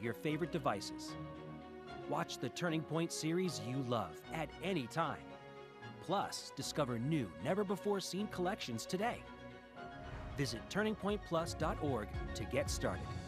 your favorite devices. Watch the Turning Point series you love at any time. Plus, discover new, never-before-seen collections today. Visit turningpointplus.org to get started.